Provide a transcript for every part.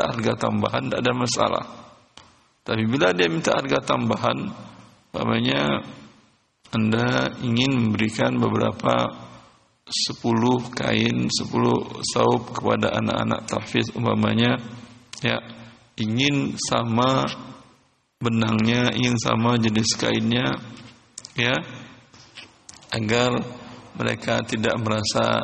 harga tambahan tidak ada masalah. Tapi bila dia minta harga tambahan, umpamanya Anda ingin memberikan beberapa 10 kain, 10 saub kepada anak-anak tahfiz umpamanya, ya, ingin sama benangnya, ingin sama jenis kainnya, ya, agar mereka tidak merasa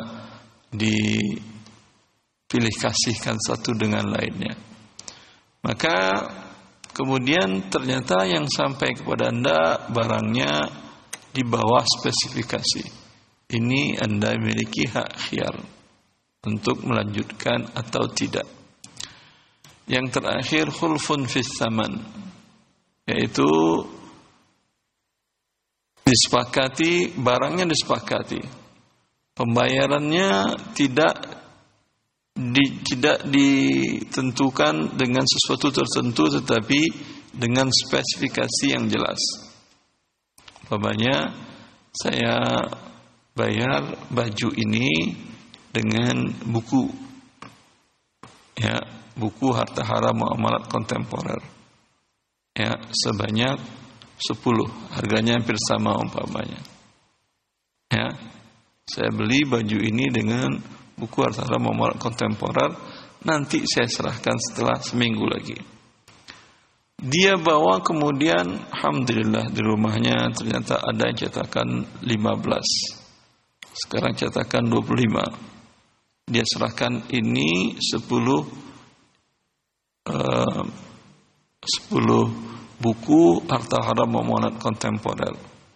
dipilih kasihkan satu dengan lainnya. Maka kemudian ternyata yang sampai kepada Anda barangnya di bawah spesifikasi. Ini Anda memiliki hak khiyar untuk melanjutkan atau tidak. Yang terakhir khulfun fis saman, yaitu disepakati, barangnya disepakati, pembayarannya tidak ditentukan dengan sesuatu tertentu, tetapi dengan spesifikasi yang jelas. Umpamanya saya bayar baju ini dengan buku, ya, buku harta haram muamalat kontemporer, ya, sebanyak 10, harganya hampir sama umpamanya, ya, saya beli baju ini dengan buku harta haram muamalat kontemporer, nanti saya serahkan setelah seminggu lagi. Dia bawa kemudian, alhamdulillah di rumahnya ternyata ada yang cetakan 15, sekarang cetakan 25. Dia serahkan ini 10 buku harta haram muamalat kontemporer.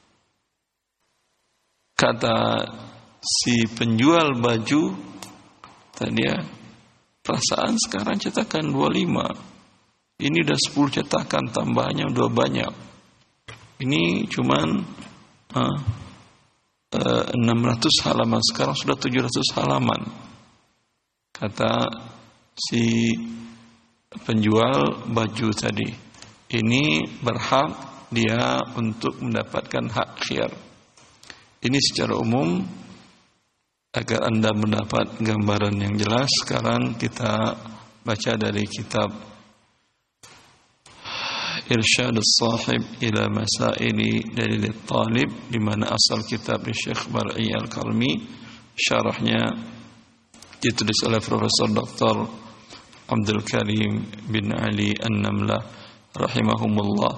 Kata si penjual baju tadi, ya, perasaan sekarang cetakan 25. Ini udah 10 cetakan, tambahnya udah banyak. Ini cuman 600 halaman, sekarang sudah 700 halaman. Kata si penjual baju tadi, ini berhak dia untuk mendapatkan hak khiyar. Ini secara umum agar Anda mendapat gambaran yang jelas. Sekarang kita baca dari kitab Irsyadus Sahib ila Masaili Dalil Talib, di mana asal kitab Syekh Bar'i Al-Kalmi, syarahnya ditulis oleh Profesor Dr. Abdul Karim bin Ali An-Namlah rahimahumullah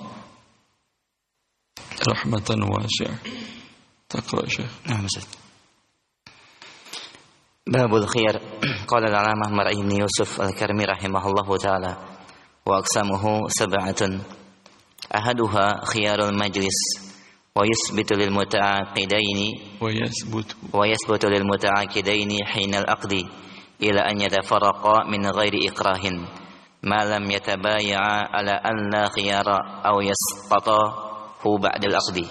rahmatan wasi'ah. Taqra Syekh. Naam Ustaz. Babul khiyar. Qala al-'alamah Mar'i bin Yusuf Al-Karmi rahimahullahu taala, wa aqsamuhu sab'atun. Ahaduha khiyarul majlis wa yusbitu lil muta'aqidaini wa yasbutu lil muta'aqidaini hina al-aqdi ila an yatafarraqa min ghairi ikrahin ma lam yatabaya'a ala an la khiyara aw yasqatahu ba'da al-aqdi.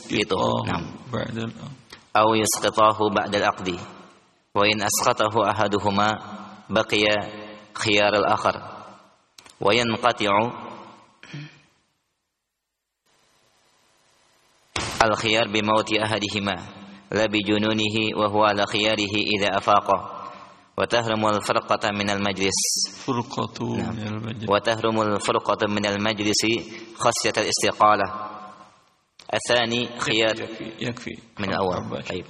Aw yasqatahu ba'da al-aqdi wa in asqatahu ahaduhuma baqiya khiyar al-akhar wa yanqati'u al-khiyar bi mauti ahadihima la bi jununihi wa huwa ala khiyarihi idza afaqa wa tahrumu al-farqata min al-majlis wa tahrumu al-farqata min al-majlis khasyat al-istiqalah. Athani khiyar yakfi min al-awwal.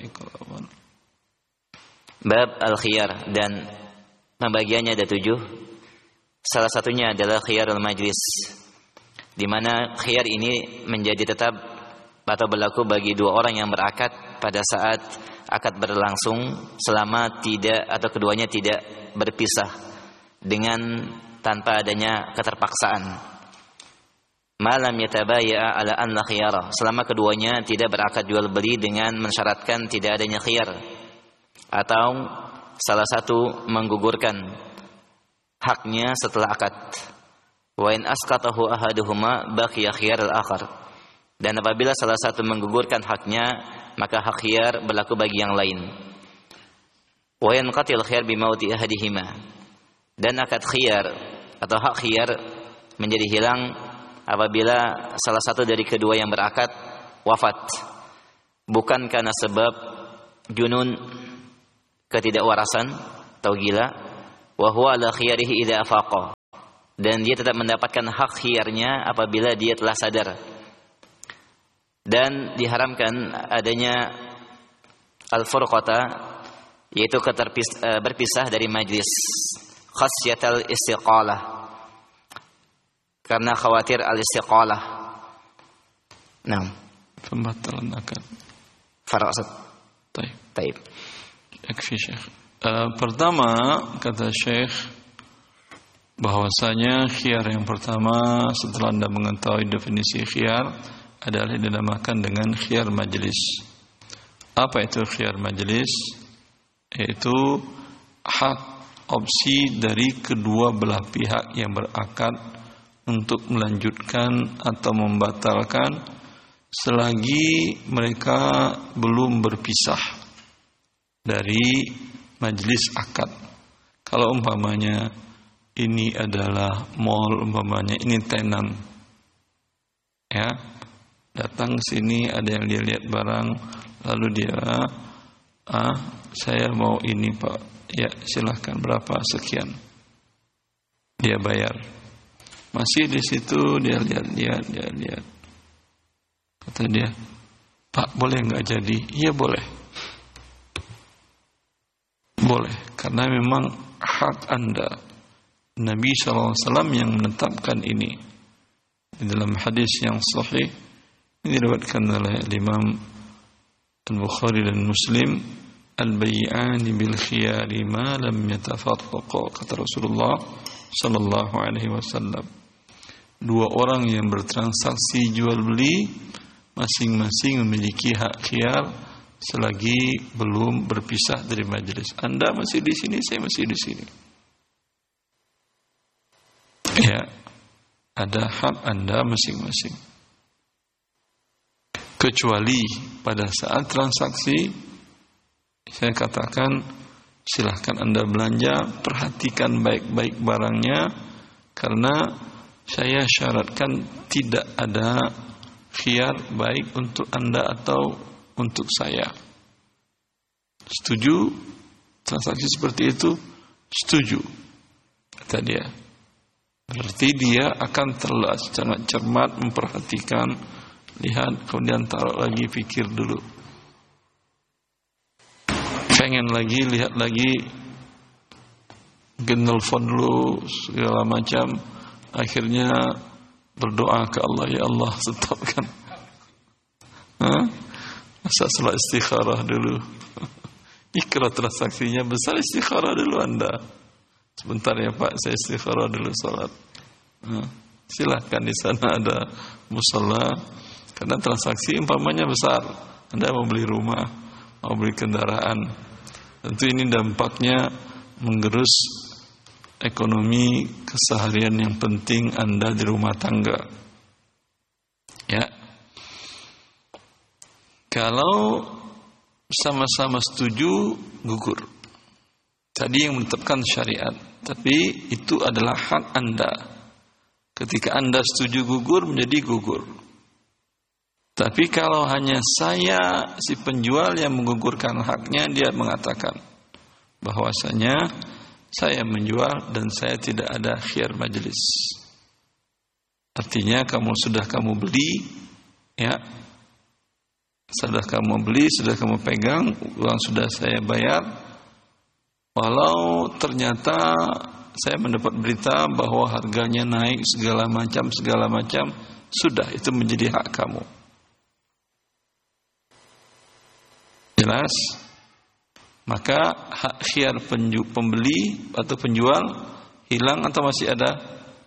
Bab al-khiyar, dan pembagiannya ada 7. Salah satunya adalah khiyarul majlis, di mana khiyar ini menjadi tetap atau berlaku bagi 2 orang yang berakad pada saat akad berlangsung, selama tidak atau keduanya tidak berpisah dengan tanpa adanya keterpaksaan. Malam yatabaya'a ala an la khiyara, selama keduanya tidak berakad jual beli dengan mensyaratkan tidak adanya khiyar, atau salah satu menggugurkan haknya setelah akad. Wa in asqatahu ahaduhuma baqiya khiyar al-akhar, dan apabila salah satu menggugurkan haknya, maka hak khiyar berlaku bagi yang lain. Wa yanqatil khiyar bi mauti ahadihima, dan akad khiyar atau hak khiyar menjadi hilang apabila salah satu dari kedua yang berakad wafat, bukan karena sebab junun, ketidakwarasan atau gila, wa huwa ala khiyarihi idza afaqa, dan dia tetap mendapatkan hak khiyarnya apabila dia telah sadar. Dan diharamkan adanya al-furqata, yaitu berpisah dari majlis, khasyatal istiqalah, karena khawatir al-istiqalah. Nah, pembatalan akad. Farasat. Taib. Yakfi Syekh. Pertama kata Syekh bahwasanya khiyar yang pertama setelah Anda mengetahui definisi khiyar adalah dinamakan dengan khiyar majlis. Apa itu khiyar majlis? Yaitu hak opsi dari kedua belah pihak yang berakad untuk melanjutkan atau membatalkan selagi mereka belum berpisah dari majlis akad. Kalau umpamanya ini adalah mall, umpamanya ini tenan, ya, datang sini ada yang dia lihat barang, lalu dia, saya mau ini Pak, ya silahkan berapa sekian, dia bayar, masih di situ dia lihat, kata dia, Pak boleh nggak jadi? Iya boleh, karena memang hak Anda. Nabi SAW yang menetapkan ini di dalam hadis yang sahih, ini diriwayatkan oleh Imam Al-Bukhari dan Muslim, al-bay'ani bil khiyari ma lam yatafarraqa, kata Rasulullah sallallahu alaihi wasallam. Dua orang yang bertransaksi jual beli masing-masing memiliki hak khiyar selagi belum berpisah dari majelis. Anda masih di sini, saya masih di sini. Ya, ada hak Anda masing-masing. Kecuali pada saat transaksi, saya katakan silahkan Anda belanja, perhatikan baik-baik barangnya, karena saya syaratkan tidak ada khiyar baik untuk Anda atau untuk saya. Setuju transaksi seperti itu? Setuju, kata dia. Berarti dia akan terlalu sangat cermat memperhatikan, lihat, kemudian taruh lagi, pikir dulu, pengen lagi, lihat lagi, nelfon dulu segala macam, akhirnya berdoa ke Allah, ya Allah stopkan. Masa salat istikharah dulu. Kalau transaksinya besar, istikharah dulu Anda. Sebentar ya Pak, saya istikharah dulu salat. Silahkan di sana ada musalla. Karena transaksi umpamanya besar, Anda mau beli rumah, mau beli kendaraan, tentu ini dampaknya menggerus ekonomi keseharian yang penting Anda di rumah tangga. Ya, kalau sama-sama setuju, gugur. Tadi yang menetapkan syariat, tapi itu adalah hak Anda. Ketika Anda setuju gugur, menjadi gugur. Tapi kalau hanya saya, si penjual yang menggugurkan haknya, dia mengatakan bahwasanya saya menjual dan saya tidak ada khiyar majelis. Artinya sudah kamu beli, ya, sudah kamu beli, sudah kamu pegang, uang sudah saya bayar. Walau ternyata saya mendapat berita bahwa harganya naik segala macam, sudah, itu menjadi hak kamu. Jelas? Maka hak khiyar pembeli atau penjual hilang atau masih ada?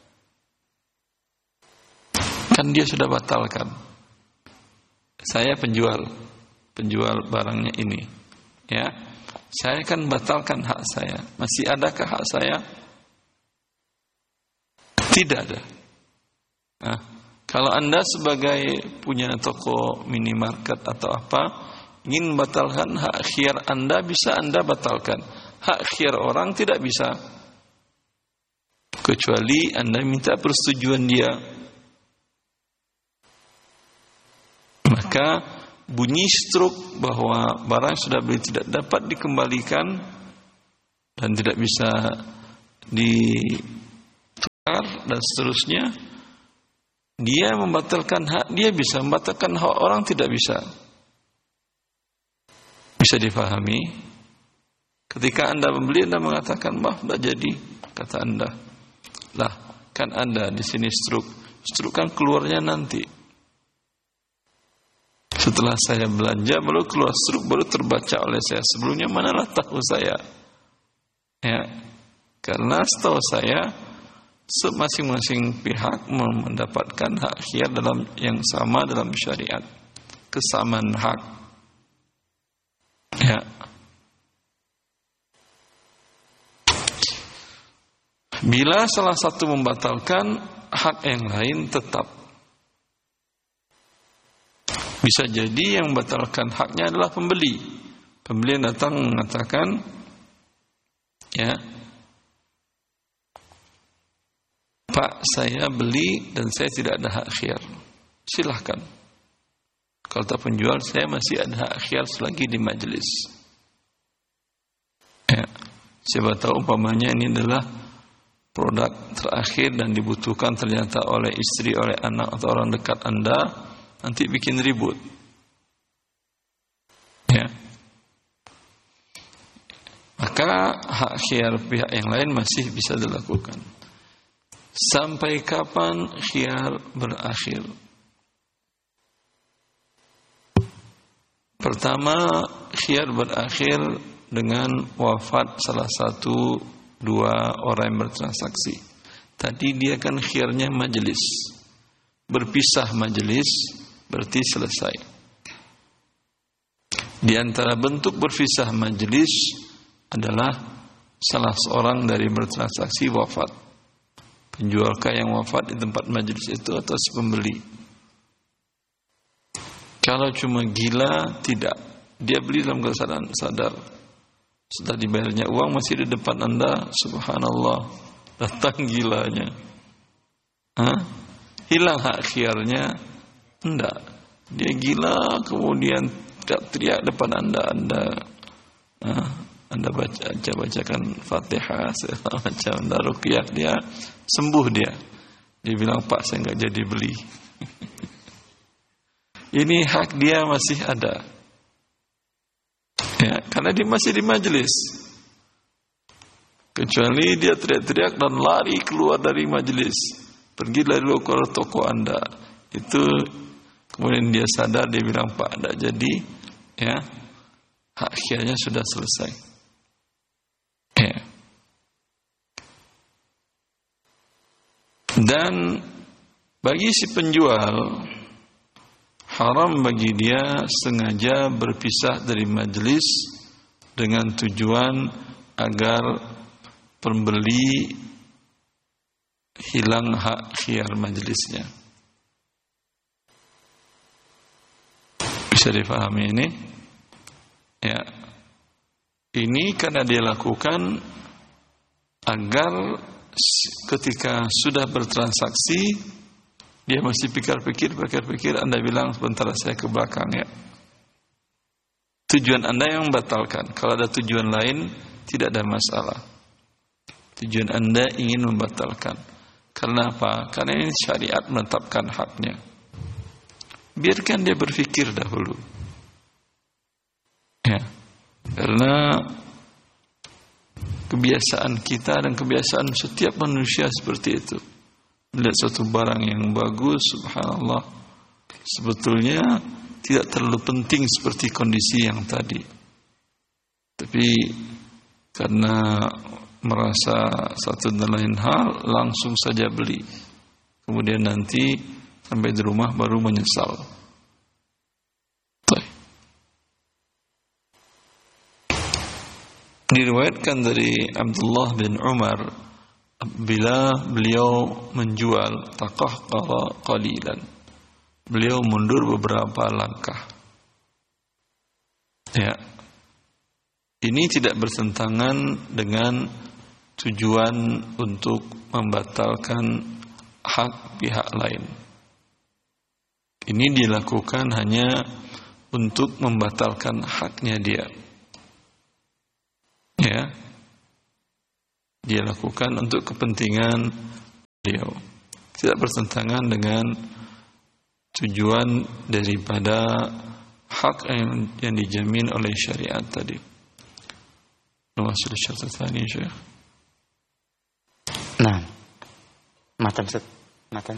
Kan dia sudah batalkan. Saya penjual barangnya ini, ya. Saya kan batalkan hak saya. Masih adakah hak saya? Tidak ada. Nah, kalau Anda sebagai punya toko minimarket atau apa, ingin membatalkan hak khiyar Anda, bisa Anda batalkan. Hak khiyar orang tidak bisa. Kecuali Anda minta persetujuan dia. Maka bunyi struk bahwa barang sudah beli tidak dapat dikembalikan dan tidak bisa ditukar dan seterusnya. Dia membatalkan hak dia bisa, membatalkan hak orang tidak bisa. Bisa difahami? Ketika Anda membeli, Anda mengatakan, maaf, tidak jadi, kata Anda. Lah, kan Anda di sini struk kan keluarnya nanti. Setelah saya belanja, baru keluar struk, baru terbaca oleh saya. Sebelumnya manalah tahu saya. Ya, karena setahu saya, masing-masing pihak mendapatkan hak khiyar dalam yang sama dalam syariat, kesamaan hak. Ya. Bila salah satu membatalkan, hak yang lain tetap. Bisa jadi yang membatalkan haknya adalah pembeli. Pembeli yang datang mengatakan, ya, Pak, saya beli dan saya tidak ada hak khiyar. Silahkan. Kata penjual, saya masih ada hak khiyar selagi di majelis. Ya. Siapa tahu umpamanya ini adalah produk terakhir dan dibutuhkan ternyata oleh istri, oleh anak atau orang dekat Anda, nanti bikin ribut. Ya. Maka hak khiyar pihak yang lain masih bisa dilakukan. Sampai kapan khiyar berakhir? Pertama, khiyar berakhir dengan wafat salah satu dua orang yang bertransaksi. Tadi dia kan khiyarnya majelis. Berpisah majelis berarti selesai. Di antara bentuk berpisah majelis adalah salah seorang dari bertransaksi wafat. Penjualkah yang wafat di tempat majelis itu atau si pembeli? Kalau cuma gila, tidak. Dia beli dalam keadaan sadar. Setelah dibayarnya uang masih di depan Anda, subhanallah, datang gilanya. Hilang hak khiyarnya? Enggak. Dia gila kemudian teriak depan Anda bacakan Fatihah segala macam, Anda ruqyah, dia sembuh dia. Dia bilang, Pak, saya enggak jadi beli. Ini hak dia masih ada. Ya, karena dia masih di majelis. Kecuali dia teriak-teriak dan lari keluar dari majelis, pergi lari ke toko Anda. Itu kemudian dia sadar, dia bilang, Pak, enggak jadi, ya. Hak khiyarnya sudah selesai. Ya. Dan bagi si penjual, haram bagi dia sengaja berpisah dari majelis dengan tujuan agar pembeli hilang hak khiyar majelisnya. Bisa difahami ini? Ya. Ini karena dia lakukan agar ketika sudah bertransaksi dia masih pikir-pikir, Anda bilang sebentar saya ke belakang ya. Tujuan Anda yang membatalkan. Kalau ada tujuan lain tidak ada masalah. Tujuan Anda ingin membatalkan. Karena apa? Karena ini syariat menetapkan haknya. Biarkan dia berpikir dahulu. Ya. Karena kebiasaan kita dan kebiasaan setiap manusia seperti itu. Melihat suatu barang yang bagus, subhanallah, sebetulnya tidak terlalu penting seperti kondisi yang tadi. Tapi karena merasa satu dan lain hal, langsung saja beli. Kemudian nanti sampai di rumah baru menyesal. Diriwayatkan dari Abdullah bin Umar, bila beliau menjual taqahqara qalilan, beliau mundur beberapa langkah. Ya. Ini tidak bertentangan dengan tujuan untuk membatalkan hak pihak lain. Ini dilakukan hanya untuk membatalkan haknya dia. Ya. Dia lakukan untuk kepentingan beliau. Tidak bertentangan dengan tujuan daripada hak yang dijamin oleh syariat tadi. Nuwasil syarat tsani, Syekh. Nah, matan Ustaz. Matan.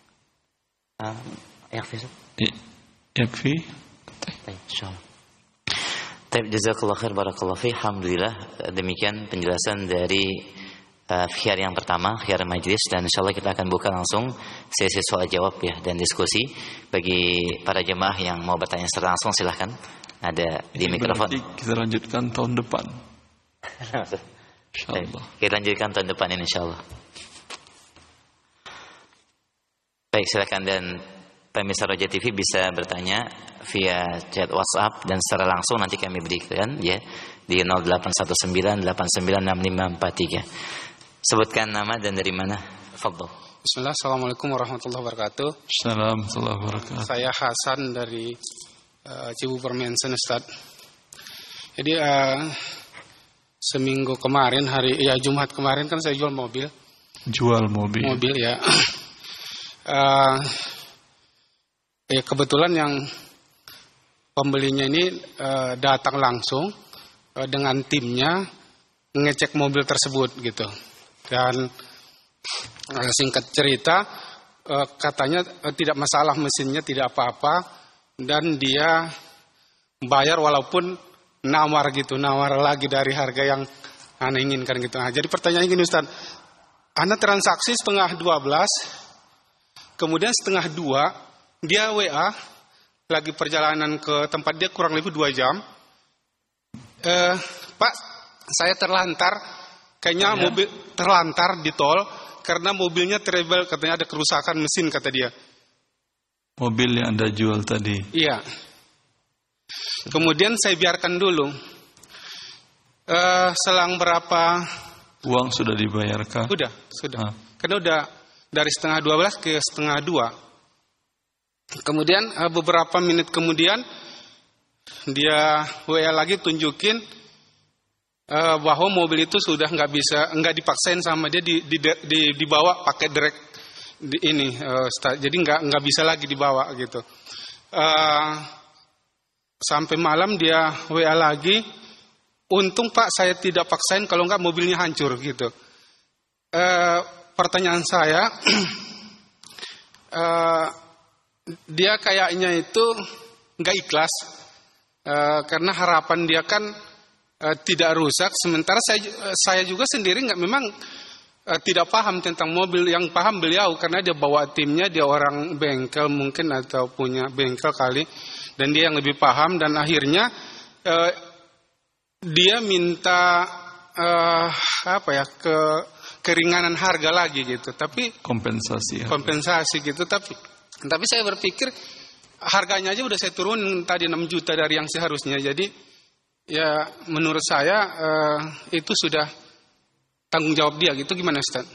Yakfi Ustaz. Yakfi. Baik, insyaallah. Baik, jazakallahu khair, barakallahu fi. Alhamdulillah, demikian penjelasan dari khiyar yang pertama, khiyar majlis, dan insyaallah kita akan buka langsung sesi soal jawab ya dan diskusi. Bagi para jemaah yang mau bertanya secara langsung silahkan, ada di mikrofon. Kita lanjutkan tahun depan. Insyaallah. Kita lanjutkan tahun depan ini insyaallah. Baik, silakan, dan pemirsa Roja TV bisa bertanya via chat WhatsApp dan secara langsung nanti kami berikan ya di 0819896543. Sebutkan nama dan dari mana. Fadhol. Bismillah, assalamualaikum warahmatullahi wabarakatuh. Assalamualaikum warahmatullahi wabarakatuh. Saya Hasan dari Cibubur Mensen, Ustaz. Jadi seminggu kemarin Jumat kemarin kan saya jual mobil. Jual mobil. Mobil ya. Kebetulan yang pembelinya ini datang langsung dengan timnya ngecek mobil tersebut gitu. Dan singkat cerita katanya tidak masalah, mesinnya tidak apa-apa, dan dia bayar walaupun nawar lagi dari harga yang Anda inginkan gitu. Nah, jadi pertanyaannya gini Ustaz, Anda transaksi 11:30, kemudian 1:30 dia WA lagi perjalanan ke tempat dia kurang lebih 2 jam. Pak, saya terlantar. Kayaknya mobil terlantar di tol karena mobilnya trouble, katanya ada kerusakan mesin kata dia. Mobil yang Anda jual tadi. Iya. Kemudian saya biarkan dulu. Selang berapa? Uang sudah dibayarkah? Sudah. Karena udah dari 11:30 ke 1:30. Kemudian beberapa menit kemudian dia WA lagi tunjukin bahwa mobil itu sudah nggak dipaksain sama dia, dibawa pakai direct jadi nggak bisa lagi dibawa gitu. Sampai malam dia WA lagi, untung Pak saya tidak paksain, kalau nggak mobilnya hancur gitu. Pertanyaan saya, dia kayaknya itu nggak ikhlas karena harapan dia kan tidak rusak, sementara saya juga sendiri memang tidak paham tentang mobil. Yang paham beliau karena dia bawa timnya, dia orang bengkel mungkin atau punya bengkel kali, dan dia yang lebih paham, dan akhirnya dia minta keringanan harga lagi gitu, tapi kompensasi gitu, tapi saya berpikir harganya aja udah saya turun tadi 6 juta dari yang seharusnya. Jadi ya menurut saya itu sudah tanggung jawab dia gitu. Gimana Ustaz?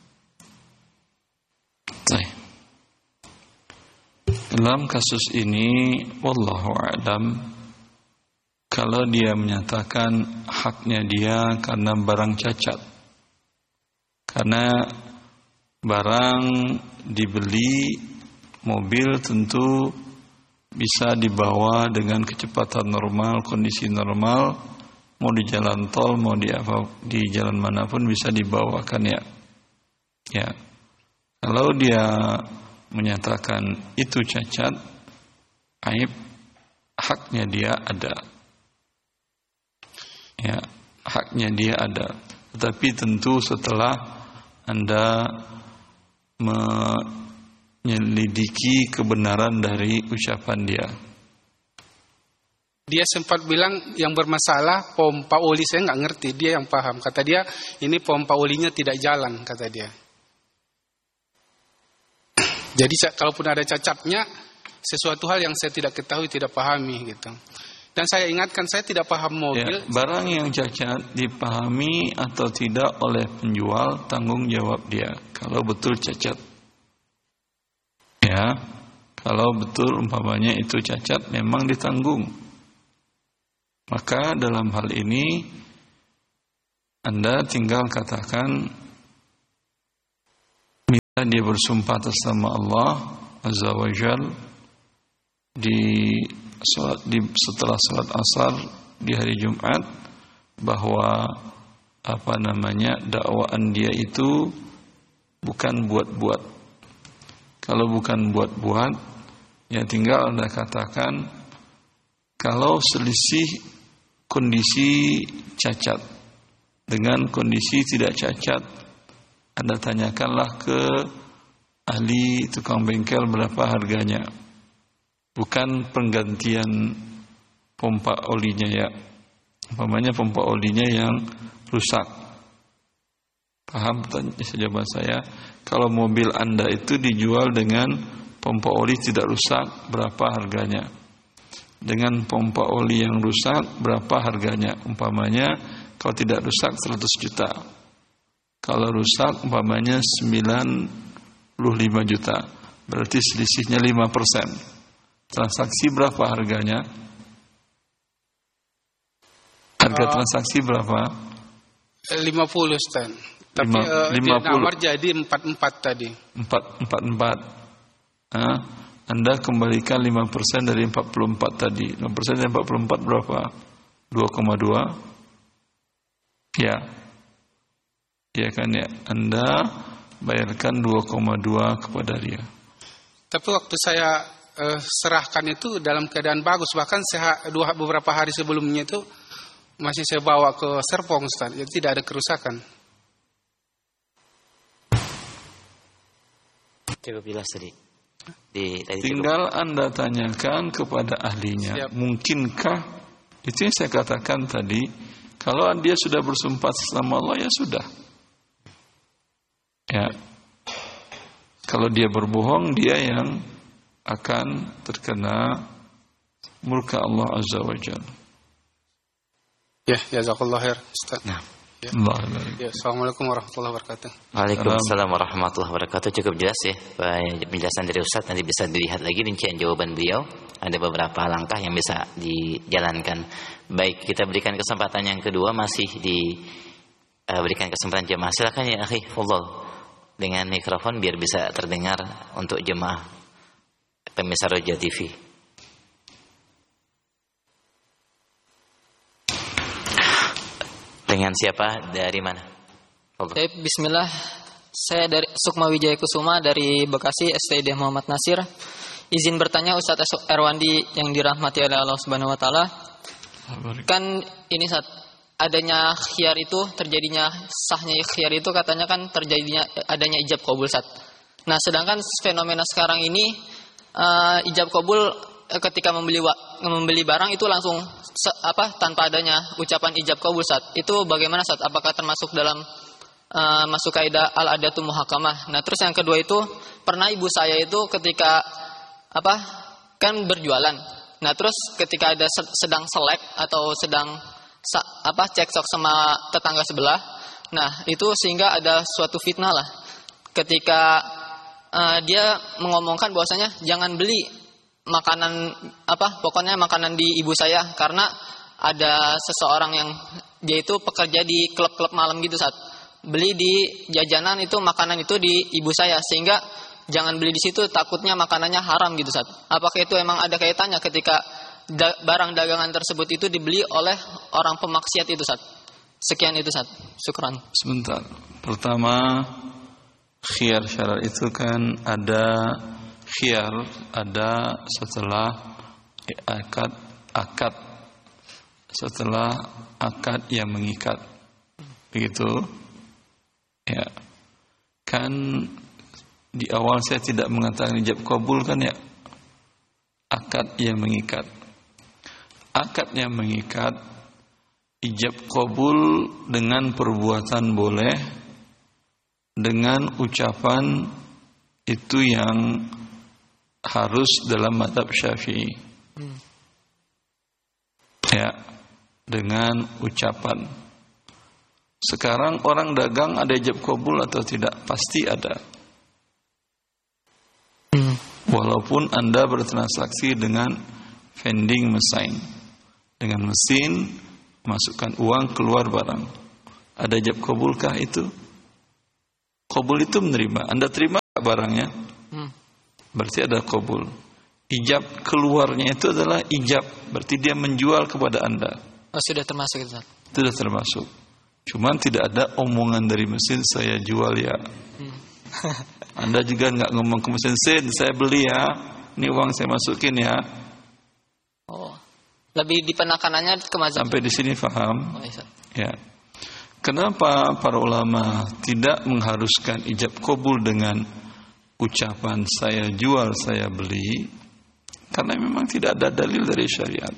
Dalam kasus ini wallahu a'lam, kalau dia menyatakan haknya dia karena barang cacat, karena barang dibeli, mobil tentu bisa dibawa dengan kecepatan normal, kondisi normal, mau di jalan tol, mau di jalan manapun bisa dibawakan ya. Ya. Kalau dia menyatakan itu cacat, aib, haknya dia ada. Ya, haknya dia ada. Tetapi tentu setelah Anda menyelidiki kebenaran dari ucapan dia. Dia sempat bilang yang bermasalah pompa oli, saya nggak ngerti, dia yang paham. Kata dia ini pompa olinya tidak jalan, kata dia. Jadi kalaupun ada cacatnya, sesuatu hal yang saya tidak ketahui, tidak pahami gitu. Dan saya ingatkan, saya tidak paham mobil. Ya, barang yang cacat dipahami atau tidak oleh penjual, tanggung jawab dia. Kalau betul cacat. Ya, kalau betul umpamanya itu cacat, memang ditanggung. Maka dalam hal ini Anda tinggal katakan dan dia bersumpah atas nama Allah Azza wa Jal setelah salat asar di hari Jumat bahwa dakwaan dia itu bukan buat-buat. Kalau bukan buat-buat, ya tinggal Anda katakan kalau selisih kondisi cacat dengan kondisi tidak cacat, Anda tanyakanlah ke ahli tukang bengkel berapa harganya. Bukan penggantian pompa olinya ya. Umpamanya pompa olinya yang rusak. Paham jawaban saya? Kalau mobil Anda itu dijual dengan pompa oli tidak rusak, berapa harganya? Dengan pompa oli yang rusak, berapa harganya? Umpamanya kalau tidak rusak 100 juta. Kalau rusak umpamanya 95 juta. Berarti selisihnya 5%. Transaksi berapa harganya? Harga transaksi berapa? 50 Stan. Tapi 50. Nawar jadi 44 tadi. 44. Anda kembalikan 5% dari 44 tadi. 5% dari 44 berapa? 2,2. Ya. Ya kan ya. Anda bayarkan 2,2 kepada dia. Tapi waktu saya serahkan itu dalam keadaan bagus, bahkan beberapa hari sebelumnya itu masih saya bawa ke Serpong Ustaz, jadi tidak ada kerusakan. Cukup jelas tadi. Tinggal Anda tanyakan kepada ahlinya. Siap. Mungkinkah? Itu yang saya katakan tadi. Kalau dia sudah bersumpah sama Allah, ya sudah. Ya. Kalau dia berbohong, dia yang akan terkena murka Allah Azza wa Jalla. Ya, jazakallah khair Ustaz. Nah. Ya. Assalamualaikum warahmatullahi wabarakatuh. Waalaikumsalam warahmatullahi wabarakatuh. Cukup jelas ya penjelasan dari Ustaz. Nanti bisa dilihat lagi rincian jawaban beliau. Ada beberapa langkah yang bisa dijalankan. Baik, kita berikan kesempatan yang kedua, masih diberikan kesempatan jemaah. Silakan ya akhi, full dengan mikrofon biar bisa terdengar untuk jemaah pemirsa Roja TV. Dengan siapa? Dari mana? Bismillah. Saya dari Sukma Wijaya Kusuma dari Bekasi, STD Muhammad Nasir. Izin bertanya Ustaz Erwandi yang dirahmati oleh Allah Subhanahu wa taala. Kan ini saat adanya khiyar itu, terjadinya sahnya khiyar itu katanya kan terjadinya adanya ijab qabul Ustaz. Nah, sedangkan fenomena sekarang ini ijab qabul ketika membeli barang itu langsung tanpa adanya ucapan ijab qabul Ustaz. Itu bagaimana Ustaz? Apakah termasuk dalam masuk kaidah al-adatu muhakamah? Nah, terus yang kedua itu pernah ibu saya itu ketika kan berjualan. Nah, terus ketika ada sedang selek atau sedang cekcok sama tetangga sebelah. Nah, itu sehingga ada suatu fitnah lah. Ketika dia mengomongkan bahwasanya jangan beli makanan pokoknya makanan di ibu saya karena ada seseorang yang dia itu pekerja di klub-klub malam gitu saat beli di jajanan itu makanan itu di ibu saya sehingga jangan beli di situ takutnya makanannya haram gitu saat. Apakah itu emang ada kaitannya ketika barang dagangan tersebut itu dibeli oleh orang pemaksiat itu saat? Sekian itu saat. Syukran. Sebentar. Pertama, khiyar syarat itu kan ada khiyar ada setelah akad setelah akad yang mengikat, begitu ya kan. Di awal saya tidak mengatakan ijab qabul kan ya, akad yang mengikat. Akad yang mengikat, ijab qabul dengan perbuatan boleh, dengan ucapan itu yang harus dalam mazhab Syafi'i. Ya, dengan ucapan. Sekarang orang dagang ada ijab qabul atau tidak? Pasti ada. Walaupun Anda bertransaksi dengan vending machine, dengan mesin masukkan uang keluar barang, ada ijab qabulkah itu? Qabul itu menerima. Anda terima barangnya? Berarti ada qabul. Ijab keluarnya itu adalah ijab, berarti dia menjual kepada Anda. Oh, sudah termasuk itu. Sudah termasuk. Cuman tidak ada omongan dari mesin saya jual ya. Anda juga nggak ngomong ke mesin, saya beli ya, ini uang saya masukin ya. Oh, lebih di penekanannya ke mazhab. Sampai di sini paham? Oh, iya. Ya. Kenapa para ulama tidak mengharuskan ijab qabul dengan ucapan saya jual, saya beli? Karena memang tidak ada dalil dari syariat.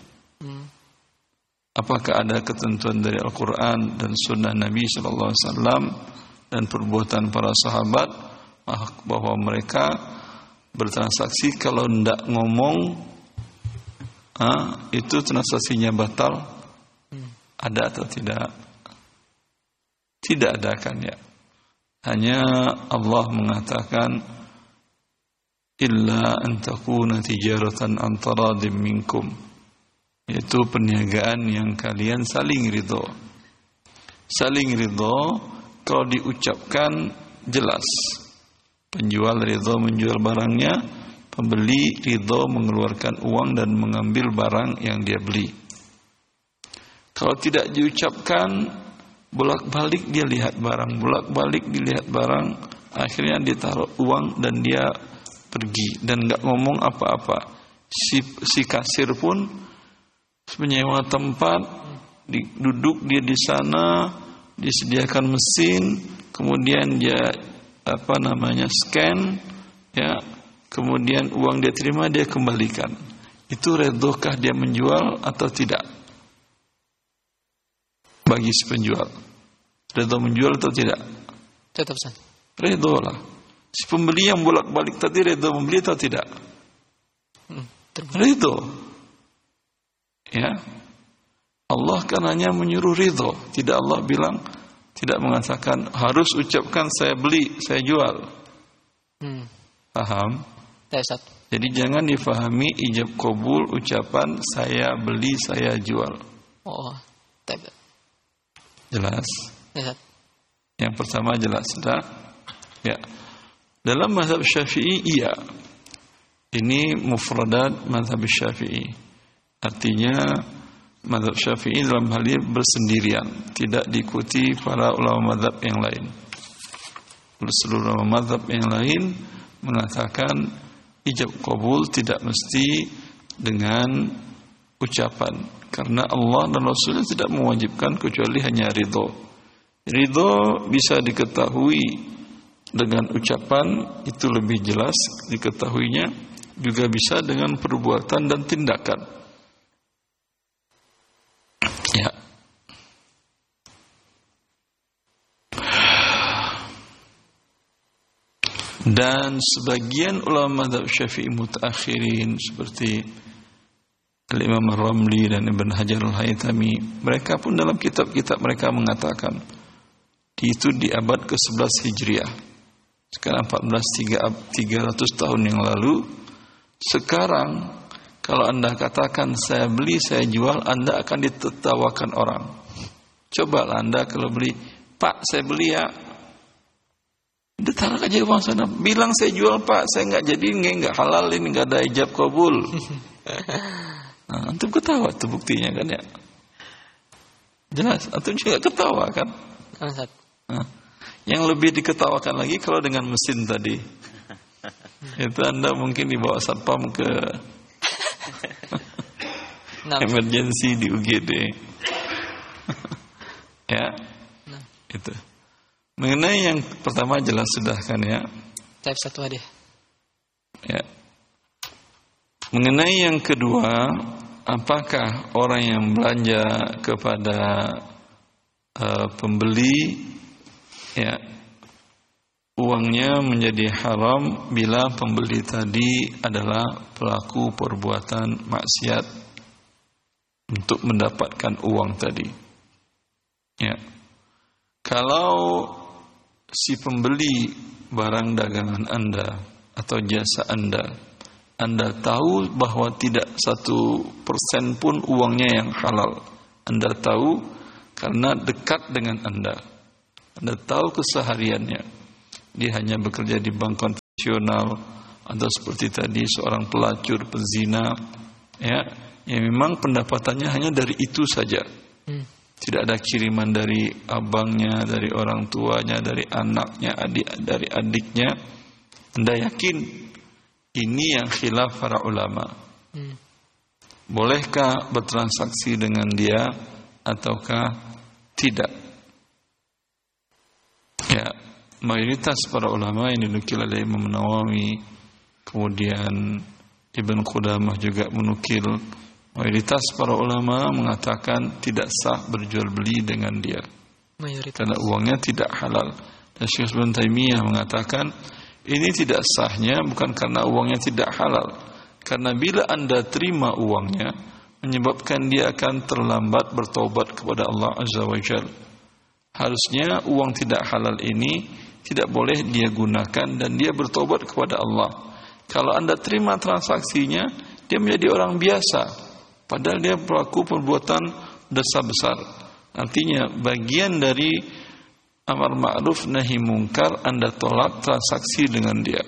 Apakah ada ketentuan dari Al-Quran dan Sunnah Nabi SAW dan perbuatan para sahabat bahwa mereka bertransaksi kalau tidak ngomong itu transaksinya batal? Ada atau tidak? Tidak ada kan ya. Hanya Allah mengatakan illa an takuna tijaratan an taradim minkum, yaitu perniagaan yang kalian saling ridho. Saling ridho kalau diucapkan jelas. Penjual ridho menjual barangnya, pembeli ridho mengeluarkan uang dan mengambil barang yang dia beli. Kalau tidak diucapkan, bolak-balik dia lihat barang, bolak-balik dilihat barang, akhirnya dia taruh uang dan dia pergi dan nggak ngomong apa-apa. Si kasir pun menyewa tempat, duduk dia di sana, disediakan mesin, kemudian dia scan, ya, kemudian uang dia terima dia kembalikan. Itu redokah dia menjual atau tidak? Bagi si penjual, redho menjual atau tidak? Tetap sah. Redho lah. Si pembeli yang bolak-balik tadi redho membeli atau tidak? Redho. Ya. Allah kan hanya menyuruh ridho. Tidak Allah bilang, tidak mengatakan harus ucapkan saya beli, saya jual. Paham? Jadi jangan difahami ijab qabul ucapan saya beli, saya jual. Oh, tidak. Jelas? Ya. Yang pertama jelas sudah. Ya. Dalam mazhab Syafi'i iya. Ini mufradat mazhab Syafi'i. Artinya mazhab Syafi'i dalam hal ini bersendirian, tidak diikuti para ulama mazhab yang lain. Seluruh ulama mazhab yang lain mengatakan ijab qabul tidak mesti dengan ucapan. Karena Allah dan Rasulnya tidak mewajibkan kecuali hanya ridho. Ridho bisa diketahui dengan ucapan, itu lebih jelas diketahuinya. Juga bisa dengan perbuatan dan tindakan. Ya. Dan sebagian ulama mazhab Syafi'i mutaakhirin seperti Al-Imam Ar-Ramli dan Ibn Hajar Al-Haytami, mereka pun dalam kitab-kitab mereka mengatakan itu di abad ke-11 Hijriah. Sekarang 300 tahun yang lalu. Sekarang kalau Anda katakan saya beli, saya jual, Anda akan ditertawakan orang. Cobalah Anda kalau beli, Pak saya beli ya, ditaruh aja uang sana, bilang saya jual Pak, saya nggak jadi, nggak halal ini, nggak ada ijab qabul. Nah, antum ketawa tuh buktinya kan ya. Jelas, antum juga ketawa kan. Nah, yang lebih diketawakan lagi kalau dengan mesin tadi. Itu Anda mungkin dibawa satpam ke emergency di UGD. Ya. Itu. Mengenai yang pertama jelas sudah kan ya. Type 1 aja. Ya. Mengenai yang kedua, apakah orang yang belanja kepada pembeli, ya, uangnya menjadi haram bila pembeli tadi adalah pelaku perbuatan maksiat untuk mendapatkan uang tadi. Ya. Kalau si pembeli barang dagangan Anda atau jasa Anda tahu bahwa tidak 1% pun uangnya yang halal. Anda tahu karena dekat dengan Anda tahu kesehariannya. Dia hanya bekerja di bank atau seperti tadi seorang pelacur, pezina, ya memang pendapatannya hanya dari itu saja. Tidak ada kiriman dari abangnya, dari orang tuanya, dari anaknya, dari adiknya. Anda yakin ini yang khilaf para ulama? Bolehkah bertransaksi dengan dia ataukah tidak? Ya, mayoritas para ulama yang dinukil oleh Imam Nawawi, kemudian Ibn Qudamah juga menukil, mayoritas para ulama mengatakan tidak sah berjual beli dengan dia, karena uangnya tidak halal. Dan Syekh Ibn Taimiyah mengatakan ini tidak sahnya bukan karena uangnya tidak halal, karena bila Anda terima uangnya menyebabkan dia akan terlambat bertaubat kepada Allah Azza wa Jalla. Harusnya uang tidak halal ini tidak boleh dia gunakan dan dia bertaubat kepada Allah. Kalau Anda terima transaksinya, dia menjadi orang biasa, padahal dia pelaku perbuatan dosa besar. Artinya bagian dari amar ma'ruf nahi mungkar Anda tolak transaksi dengan dia.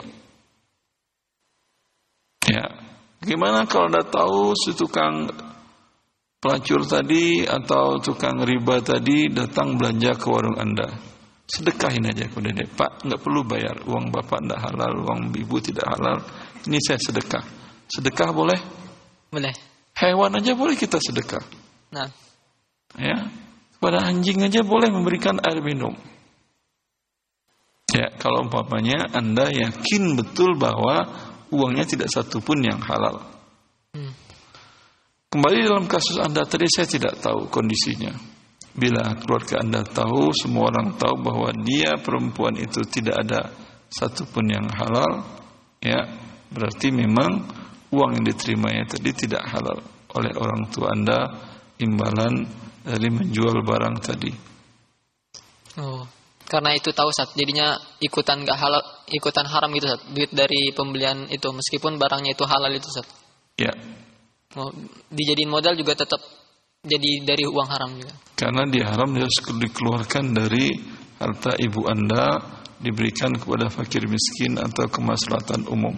Ya, gimana kalau Anda tahu si tukang pelacur tadi atau tukang riba tadi datang belanja ke warung Anda? Sedekahin aja kepada dia. Pak, enggak perlu bayar. Uang bapak tidak halal, uang ibu tidak halal. Ini saya sedekah. Sedekah boleh? Boleh. Hewan aja boleh kita sedekah. Nah. Ya, kepada anjing aja boleh memberikan air minum. Ya, kalau umpamanya Anda yakin betul bahwa uangnya tidak satu pun yang halal. Kembali dalam kasus Anda tadi, saya tidak tahu kondisinya. Bila keluarga Anda tahu, semua orang tahu bahwa dia perempuan itu tidak ada satu pun yang halal, ya berarti memang uang yang diterimanya tadi tidak halal oleh orang tua Anda, imbalan dari menjual barang tadi. Oh, karena itu tahu Ustaz, jadinya ikutan gak halal, ikutan haram gitu Ustaz, duit dari pembelian itu meskipun barangnya itu halal itu Ustaz. Ya. Oh, dijadiin modal juga tetap jadi dari uang haram juga. Karena dia haram, dia harus dikeluarkan dari harta ibu Anda, diberikan kepada fakir miskin atau kemaslahatan umum.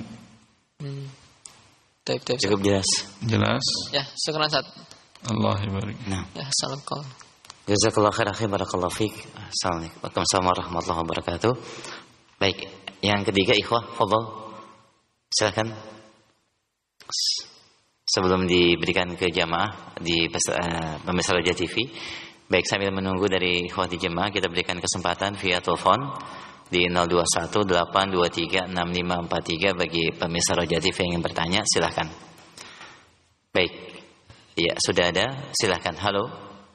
Cukup jelas. Jelas. Ya, sekarang Ustaz. Allah barik. Nah. Ya, assalamualaikum. Jazakallahu khairan, barakallahu fiik. Assalamualaikum warahmatullahi wabarakatuh. Baik, yang ketiga ikhwah, fadhal. Silakan. Sebelum diberikan ke jamaah di pemirsa Raja TV, baik sambil menunggu dari ikhwah di jamaah, kita berikan kesempatan via telepon di 0218236543 bagi pemirsa Raja TV yang ingin bertanya, silakan. Baik, ya sudah ada, silakan. Halo.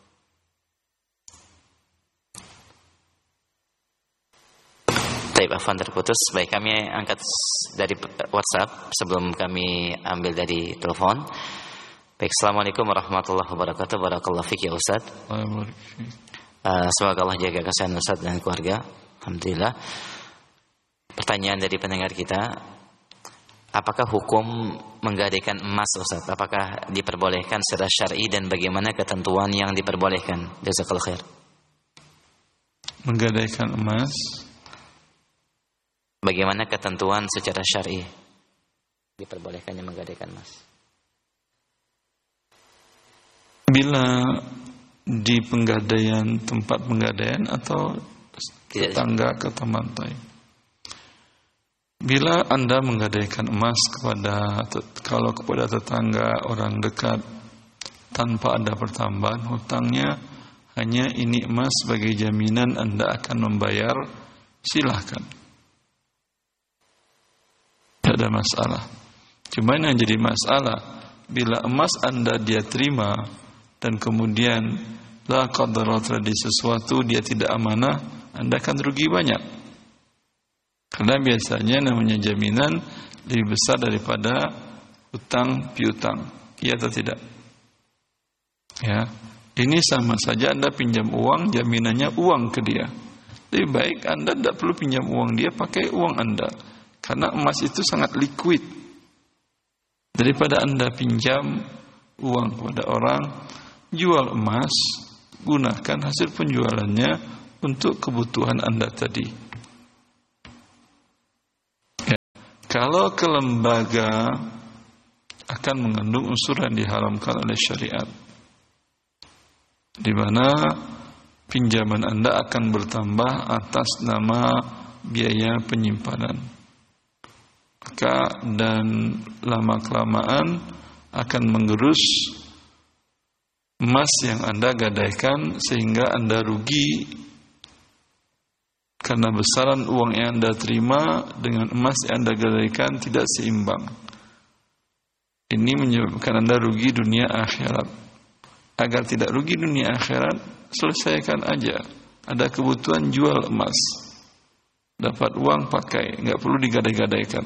Baik, afwan terputus. Baik, kami angkat dari WhatsApp sebelum kami ambil dari telepon. Baik, assalamualaikum warahmatullahi wabarakatuh. Barakallahu fiik ya Ustaz. Semoga Allah jaga kesehatan Ustaz dan keluarga. Alhamdulillah. Pertanyaan dari pendengar kita, apakah hukum menggadaikan emas Ustaz? Apakah diperbolehkan secara syar'i dan bagaimana ketentuan yang diperbolehkan? Jazakallahu khair. Menggadaikan emas, bagaimana ketentuan secara syar'i diperbolehkannya menggadaikan emas? Bila di penggadaian, tempat penggadaian atau tetangga ke temantai. Bila Anda menggadaikan emas kalau kepada tetangga, orang dekat, tanpa ada pertambahan hutangnya, hanya ini emas sebagai jaminan Anda akan membayar, silahkan. Tidak ada masalah. Cuma yang jadi masalah, bila emas Anda dia terima dan kemudian la qadara terjadi sesuatu, dia tidak amanah, Anda akan rugi banyak. Karena biasanya namanya jaminan lebih besar daripada hutang piutang. Iya atau tidak? Ya, ini sama saja Anda pinjam uang, jaminannya uang ke dia. Lebih baik Anda tidak perlu pinjam uang dia, pakai uang Anda. Karena emas itu sangat liquid. Daripada Anda pinjam uang kepada orang, jual emas, gunakan hasil penjualannya untuk kebutuhan Anda tadi. Kalau ke lembaga akan mengandung unsur yang diharamkan oleh syariat, di mana pinjaman Anda akan bertambah atas nama biaya penyimpanan. Maka dan lama-kelamaan akan menggerus emas yang Anda gadaikan sehingga Anda rugi karena besaran uang yang Anda terima dengan emas yang Anda gadaikan tidak seimbang. Ini menyebabkan Anda rugi dunia akhirat. Agar tidak rugi dunia akhirat, selesaikan aja. Ada kebutuhan, jual emas. Dapat uang, pakai. Nggak perlu digadai-gadaikan.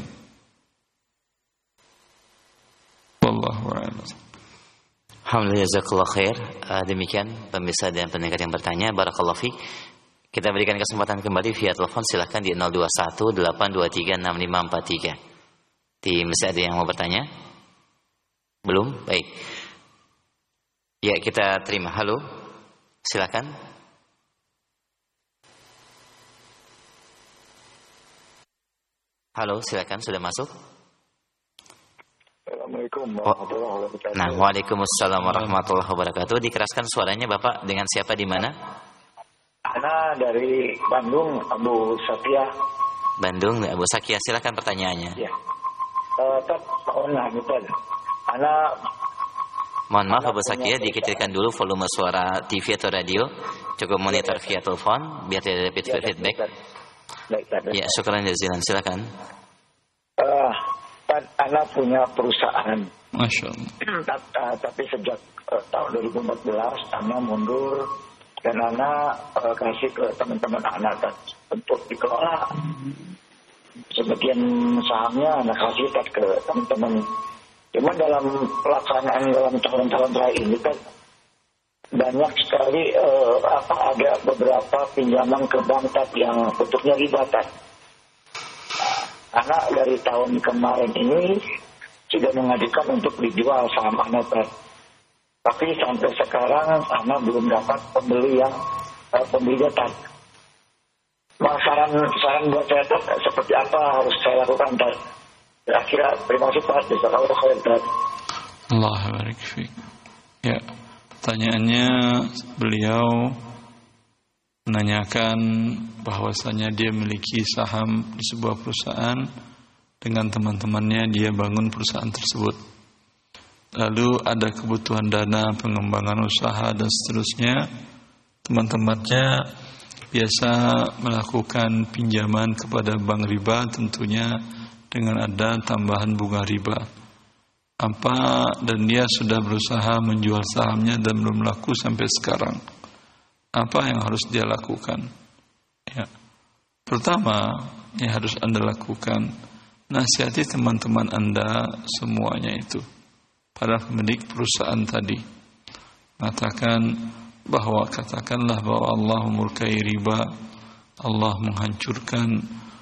Wallahu a'lam. Alhamdulillah, jazakallah khair. Demikian pemirsa dan pendengar yang bertanya. Barakallahu fiik. Kita berikan kesempatan kembali via telepon, silahkan di 0218236543. Masih ada yang mau bertanya? Belum? Baik. Ya, kita terima. Halo, silakan. Halo, silakan, sudah masuk. Assalamualaikum warahmatullahi wabarakatuh. Nah, waalaikumsalam warahmatullahi wabarakatuh. Dikeraskan suaranya, Bapak, dengan siapa di mana? Ana dari Bandung, Abu Satya. Bandung, Abu Satya, silakan pertanyaannya. Ya. Gitu. Ana mohon maaf Abu Satya, dikecilkan dulu volume suara TV atau radio. Cukup monitor via telepon biar tidak ada feedback. Baik. Ya, syukran jazilan, silakan. Ana punya perusahaan. Masya Allah. Tapi sejak tahun 2014 Ana mundur dan Ana kasih ke teman-teman Ana untuk dikelola. Sebagian sahamnya Ana kasih ke teman-teman. Cuma dalam pelaksanaan dalam tahun-tahun terakhir ini kan banyak sekali ada beberapa pinjaman ke bank yang bentuknya riba. Karena dari tahun kemarin ini sudah mengajukan untuk dijual saham Ana. Tapi sampai sekarang Ana belum dapat pembeli datang. Saran buat saya seperti apa harus saya lakukan? Kira-kira terima kasih Pak. Jazakallahu khairan. Allah barik fiik. Ya, pertanyaannya beliau menanyakan bahwasanya dia memiliki saham di sebuah perusahaan, dengan teman-temannya dia bangun perusahaan tersebut. Lalu ada kebutuhan dana pengembangan usaha dan seterusnya. Teman-temannya biasa melakukan pinjaman kepada bank riba, tentunya dengan ada tambahan bunga riba. Dan dia sudah berusaha menjual sahamnya dan belum laku sampai sekarang. Apa yang harus dia lakukan? Ya. Pertama, yang harus Anda lakukan, nasihati teman-teman Anda semuanya itu, para pemilik perusahaan tadi. Katakanlah bahwa Allah memurkai riba, Allah menghancurkan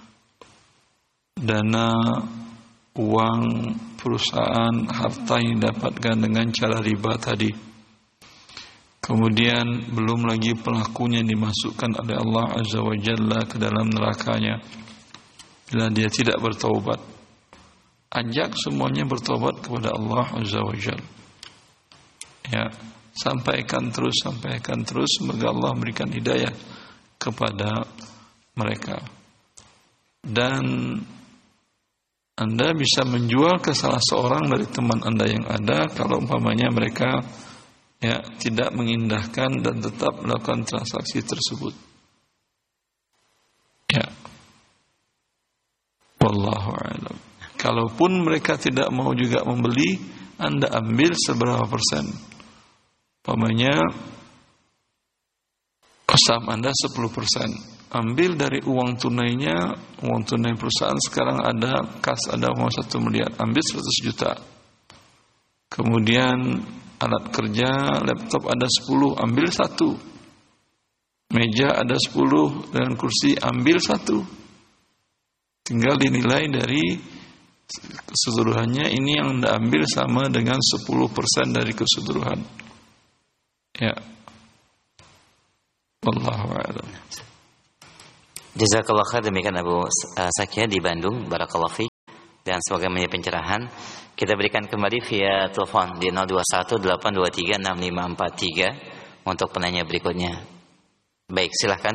dana, uang, perusahaan, harta yang didapatkan dengan cara riba tadi. Kemudian belum lagi pelakunya dimasukkan oleh Allah Azza wa Jalla ke dalam nerakanya bila dia tidak bertaubat. Ajak semuanya bertaubat kepada Allah Azza wa Jalla. Ya, sampaikan terus, semoga Allah memberikan hidayah kepada mereka. Dan Anda bisa menjual ke salah seorang dari teman Anda yang ada kalau umpamanya mereka tidak mengindahkan dan tetap melakukan transaksi tersebut. Ya. Wallahu a'lam. Kalaupun mereka tidak mau juga membeli, Anda ambil seberapa persen. Umpamanya saham Anda 10%. Ambil dari uang tunainya, uang tunai perusahaan sekarang ada kas ada uang 1 miliar, ambil 100 juta. Kemudian alat kerja, laptop ada 10, ambil 1. Meja ada 10 dengan kursi, ambil 1. Tinggal dinilai dari keseluruhannya, ini yang Anda ambil sama dengan 10% dari keseluruhan. Ya. Wallahu a'lam. Jazakallah khair, demikian Abu Satya di Bandung. Barakallahu fiik. dan semoga menjadi pencerahan. Kita berikan kembali via telepon di 0218236543 untuk penanya berikutnya. Baik, silahkan.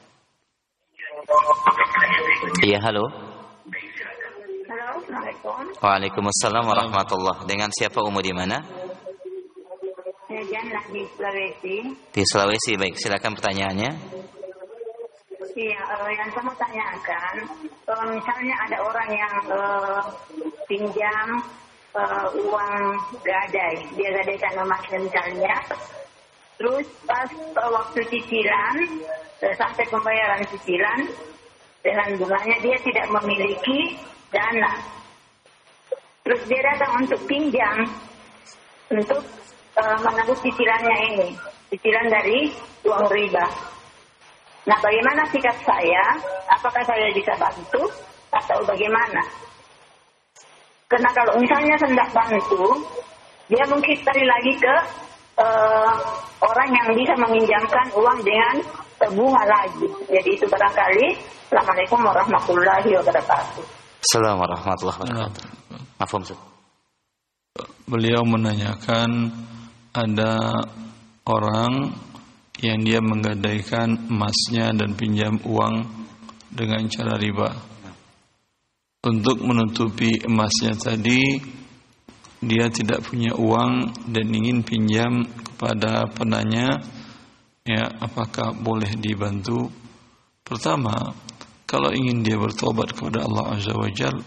Iya, halo. Halo, Assalamualaikum. Waalaikumsalam warahmatullahi. Dengan siapa, Umu, di mana? Saya Jannah di Sulawesi. Di Sulawesi, baik. Silakan pertanyaannya. Iya, yang saya mau tanyakan, misalnya ada orang yang pinjam uang gadai, dia gadaikan emasnya misalnya, terus pas waktu cicilan, sampai pembayaran cicilan, dengan bunganya dia tidak memiliki dana. Terus dia datang untuk pinjam, untuk menebus cicilannya ini, cicilan dari uang riba. Nah, bagaimana sikap saya? Apakah saya bisa bantu atau bagaimana? Karena kalau misalnya saya tidak bantu, dia mungkin cari lagi ke orang yang bisa meminjamkan uang dengan bunga lagi. Jadi itu barangkali. Assalamualaikum warahmatullahi wabarakatuh. Assalamualaikum warahmatullahi wabarakatuh. Mafhum, Ustaz. Beliau menanyakan ada orang yang dia menggadaikan emasnya dan pinjam uang dengan cara riba. Untuk menutupi emasnya tadi, dia tidak punya uang dan ingin pinjam kepada penanya, ya, apakah boleh dibantu? Pertama, kalau ingin dia bertobat kepada Allah Azza wa Jalla,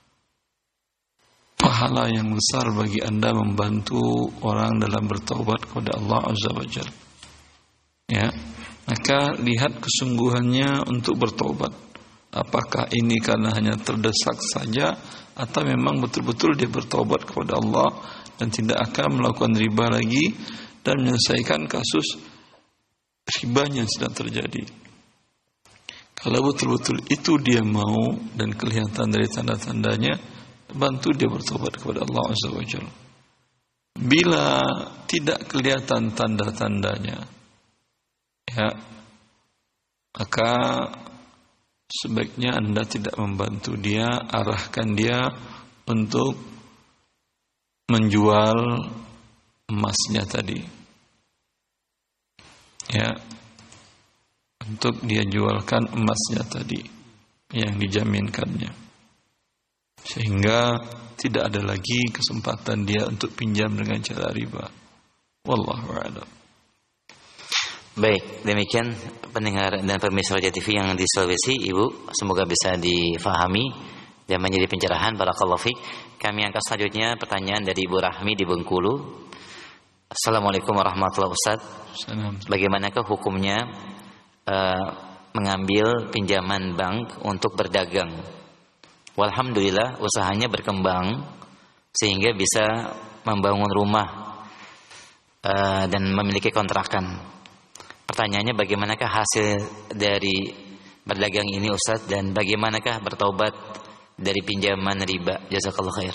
pahala yang besar bagi Anda membantu orang dalam bertobat kepada Allah Azza wa Jalla. Ya, maka lihat kesungguhannya untuk bertobat. Apakah ini karena hanya terdesak saja atau memang betul-betul dia bertobat kepada Allah dan tidak akan melakukan riba lagi dan menyelesaikan kasus ribanya yang sedang terjadi. Kalau betul-betul itu dia mau dan kelihatan dari tanda-tandanya, bantu dia bertobat kepada Allah Azza wa Jalla. Bila tidak kelihatan tanda-tandanya, ya, maka sebaiknya Anda tidak membantu dia, arahkan dia untuk menjual emasnya tadi, ya, untuk dia jualkan emasnya tadi yang dijaminkannya, sehingga tidak ada lagi kesempatan dia untuk pinjam dengan cara riba. Wallahu a'lam. Baik, demikian pendengar dan pemirsa Roja TV yang di Sulawesi, Ibu, semoga bisa difahami dan menjadi pencerahan. Barakallahu fiik. Kami angkat selanjutnya pertanyaan dari Ibu Rahmi di Bengkulu. Assalamualaikum warahmatullahi wabarakatuh. Bagaimanakah hukumnya mengambil pinjaman bank untuk berdagang? Walhamdulillah usahanya berkembang sehingga bisa membangun rumah dan memiliki kontrakan. Pertanyaannya, bagaimanakah hasil dari berdagang ini, Ustaz, dan bagaimanakah bertaubat dari pinjaman riba? Jazakallahu khair.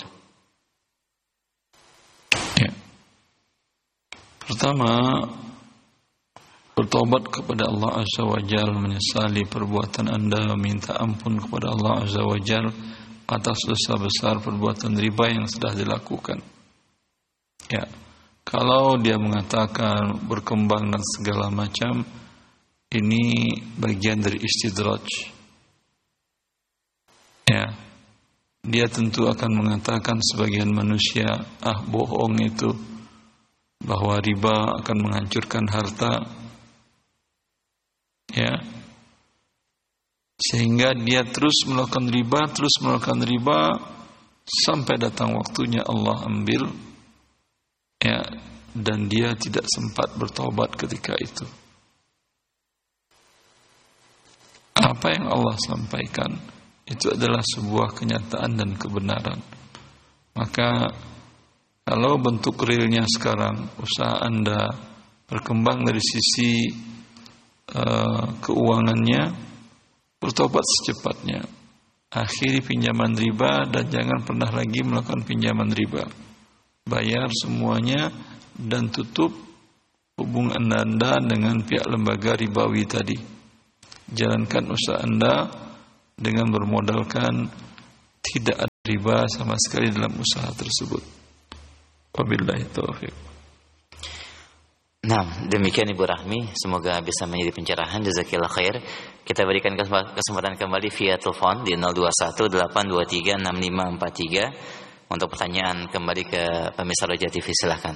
Ya. Pertama, bertobat kepada Allah Azza wa Jalla, menyesali perbuatan Anda, minta ampun kepada Allah Azza wa Jalla atas dosa besar perbuatan riba yang sudah dilakukan. Ya. Kalau dia mengatakan berkembang dan segala macam, ini bagian dari istidraj. Ya, dia tentu akan mengatakan sebagian manusia, bohong itu, bahwa riba akan menghancurkan harta. Ya, sehingga dia terus melakukan riba sampai datang waktunya Allah ambil. Ya, dan dia tidak sempat bertobat ketika itu. Apa yang Allah sampaikan itu adalah sebuah kenyataan dan kebenaran. Maka kalau bentuk realnya sekarang usaha Anda berkembang dari sisi keuangannya, bertobat secepatnya. Akhiri pinjaman riba dan jangan pernah lagi melakukan pinjaman riba. Bayar semuanya dan tutup hubungan Anda dengan pihak lembaga ribawi tadi. Jalankan usaha Anda dengan bermodalkan tidak riba sama sekali dalam usaha tersebut. Wabillahi taufiq. Nah, demikian Ibu Rahmi, semoga bisa menjadi pencerahan. Jazakillah khair. Kita berikan kesempatan kembali via telepon di 0218236543 untuk pertanyaan kembali ke pemirsa Roja TV. Silahkan.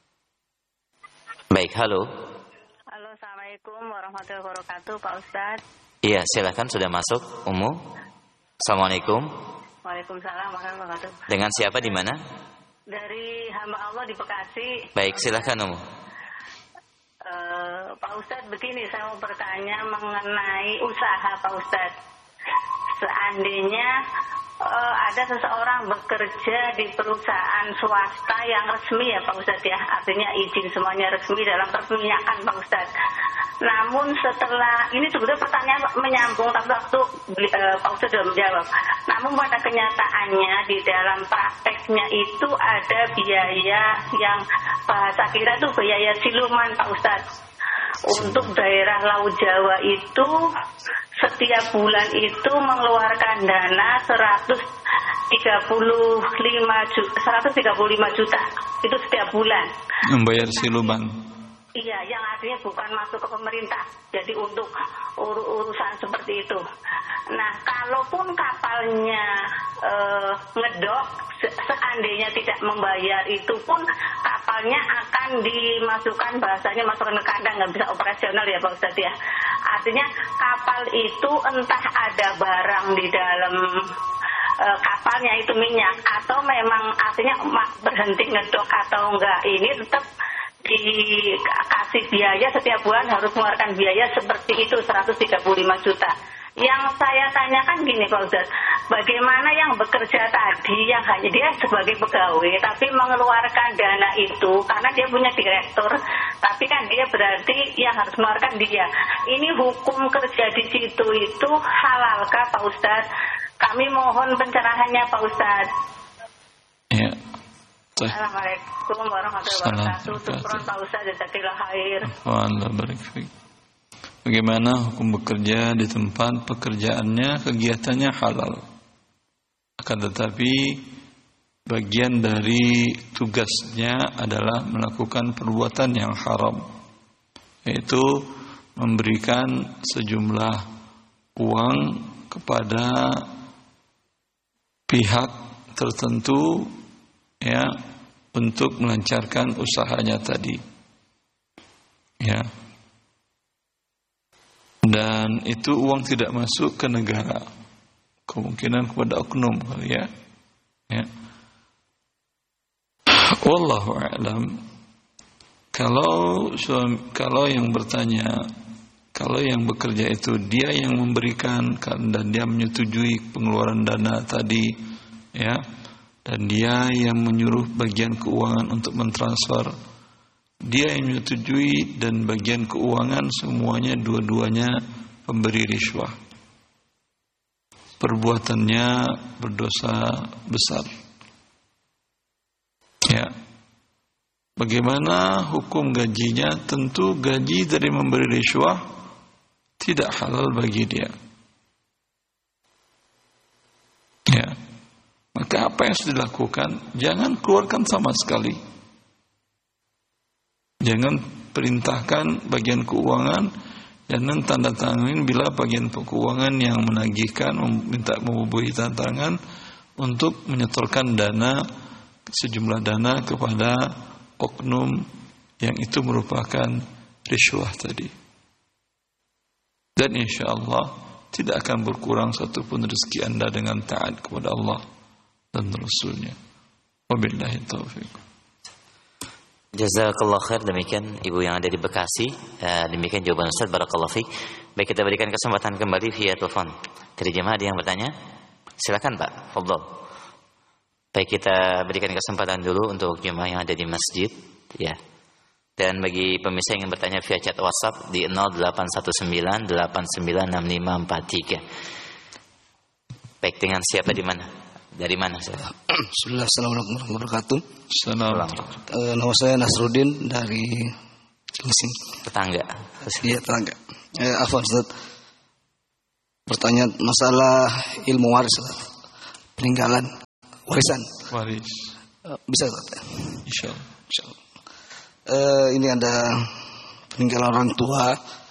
Baik, halo. Halo, assalamualaikum warahmatullahi wabarakatuh, Pak Ustadz. Iya, silahkan, sudah masuk, Umu. Assalamualaikum. Waalaikumsalam warahmatullahi wabarakatuh. Dengan siapa, di mana? Dari hamba Allah di Bekasi. Baik, silahkan, Umu. Pak Ustadz, begini, saya mau bertanya mengenai usaha, Pak Ustadz. Seandainya ada seseorang bekerja di perusahaan swasta yang resmi ya Pak Ustadz ya, artinya izin semuanya resmi dalam perminyakan Pak Ustadz. Namun setelah, ini sebenarnya pertanyaan menyambung, tapi waktu Pak Ustadz sudah menjawab. Namun pada kenyataannya di dalam prakteknya itu ada biaya yang bahasa kita itu biaya siluman Pak Ustadz. Untuk daerah Laut Jawa itu setiap bulan itu mengeluarkan dana 135 juta itu setiap bulan. Membayar siluman. Iya, yang artinya bukan masuk ke pemerintah. Jadi untuk urusan seperti itu. Nah, kalaupun kapalnya ngedok, seandainya tidak membayar itu pun kapalnya akan dimasukkan, bahasanya masukkan ke kandang, nggak bisa operasional ya Pak Ustadz ya. Artinya kapal itu entah ada barang di dalam kapalnya itu minyak, atau memang artinya berhenti ngedok atau enggak, ini tetap dikasih biaya setiap bulan, harus mengeluarkan biaya seperti itu 135 juta. Yang saya tanyakan gini Pak Ustadz, bagaimana yang bekerja tadi yang hanya dia sebagai pegawai tapi mengeluarkan dana itu karena dia punya direktur, tapi kan dia berarti yang harus mengeluarkan dia. Ini hukum kerja di situ itu halalkah Pak Ustadz? Kami mohon pencerahannya Pak Ustadz. Ya. Assalamualaikum warahmatullahi wabarakatuh. Syukron Pak Ustadz, jazakillah khair. Wallah barik fiik. Bagaimana hukum bekerja di tempat pekerjaannya, kegiatannya halal. Akan tetapi bagian dari tugasnya adalah melakukan perbuatan yang haram, yaitu memberikan sejumlah uang kepada pihak tertentu ya untuk melancarkan usahanya tadi. Ya. Dan itu uang tidak masuk ke negara. Kemungkinan kepada oknum kali ya. Ya. Wallahu a'lam. Kalau yang bertanya, kalau yang bekerja itu dia yang memberikan dan dia menyetujui pengeluaran dana tadi, ya, dan dia yang menyuruh bagian keuangan untuk mentransfer, dia yang menyetujui, dan bagian keuangan semuanya dua-duanya pemberi riswah, perbuatannya berdosa besar. Ya. Bagaimana hukum gajinya? Tentu gaji dari memberi riswah tidak halal bagi dia. Ya. Maka apa yang harus dilakukan? Jangan keluarkan sama sekali. Jangan perintahkan bagian keuangan, jangan tanda tanganin bila bagian keuangan yang menagihkan minta membubuhi tanda tangan untuk menyetorkan dana, sejumlah dana kepada oknum yang itu merupakan riswah tadi. Dan insya Allah tidak akan berkurang satupun rezeki Anda dengan taat kepada Allah dan Rasulnya. Wabillahi taufiq. Jazakallah khair. Demikian Ibu yang ada di Bekasi. Demikian jawaban Ustaz, barakallahu fiik. Baik, kita berikan kesempatan kembali via telepon. Dari jemaah ada yang bertanya? Silakan Pak, fadhol. Baik, kita berikan kesempatan dulu untuk jemaah yang ada di masjid, ya. Dan bagi pemirsa yang ingin bertanya via chat WhatsApp di 0819896843. Baik, dengan siapa di mana? Dari mana saya? Bismillah, assalamualaikum warahmatullahi wabarakatuh. Assalamualaikum. Nama saya Nasruddin dari Mesin. Tetangga. Iya, tetangga. Afwan Ustaz. Bertanya masalah ilmu waris, peninggalan. warisan. Waris. Bisa Ustaz? Insyaallah. Ini ada peninggalan orang tua,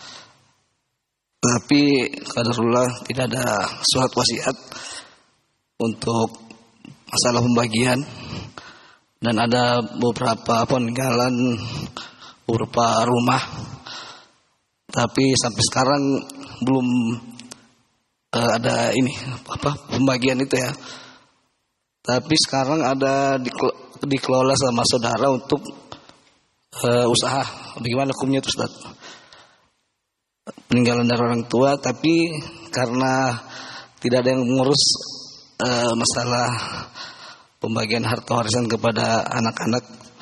tapi qadarullah tidak ada surat wasiat untuk masalah pembagian, dan ada beberapa peninggalan beberapa rumah, tapi sampai sekarang belum ada ini pembagian itu ya. Tapi sekarang ada dikelola sama saudara untuk usaha. Bagaimana hukumnya itu Ustaz? Peninggalan dari orang tua, tapi karena tidak ada yang mengurus masalah pembagian harta warisan kepada anak-anak,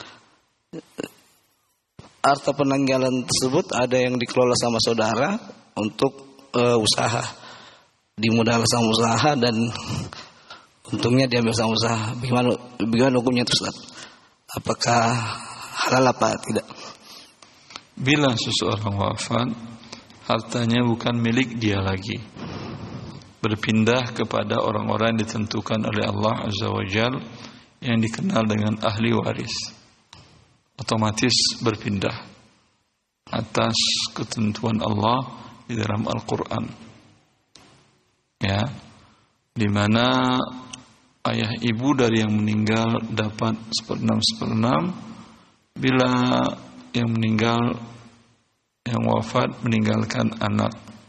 harta peninggalan tersebut ada yang dikelola sama saudara untuk usaha, dimodal sama usaha, dan untungnya diambil sama usaha. Bagaimana hukumnya itu Ustaz? Apakah halal apa tidak? Bila seseorang wafat, hartanya bukan milik dia lagi, berpindah kepada orang-orang yang ditentukan oleh Allah Azza wa Jal, yang dikenal dengan ahli waris, otomatis berpindah atas ketentuan Allah di dalam Al-Quran, ya, di mana ayah ibu dari yang meninggal dapat 1/6. Bila yang meninggal, yang wafat meninggalkan anak,